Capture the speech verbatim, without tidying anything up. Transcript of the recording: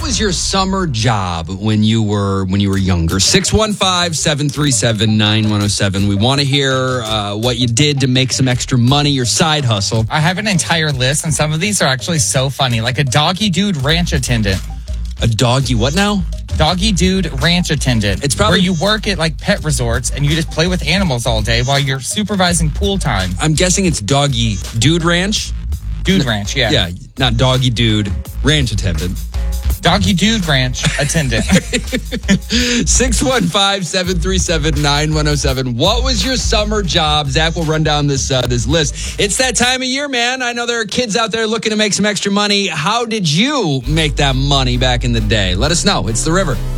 was your summer job when you were when you were younger? six one five, seven three seven, nine one oh seven. We want to hear uh, what you did to make some extra money, your side hustle. I have an entire list, and some of these are actually so funny. Like a doggy dude ranch attendant. A doggy what now? Doggy dude ranch attendant. It's probably where you work at like pet resorts and you just play with animals all day while you're supervising pool time. I'm guessing it's doggy dude ranch. Dude ranch, yeah. Yeah, not doggy dude ranch attendant. Doggy dude ranch attendant. six one five, seven three seven, nine one oh seven. What was your summer job? Zach will run down this uh, this list. It's that time of year, man. I know there are kids out there looking to make some extra money. How did you make that money back in the day? Let us know. It's The River.